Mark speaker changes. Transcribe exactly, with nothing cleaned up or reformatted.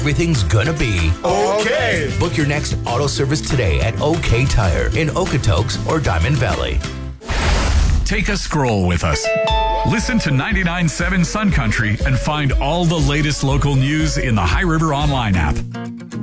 Speaker 1: everything's gonna be
Speaker 2: okay.
Speaker 1: Book your next auto service today at OK Tire in Okotoks or Diamond Valley.
Speaker 3: Take a scroll with us. Listen to ninety-nine point seven Sun Country and find all the latest local news in the High River Online app.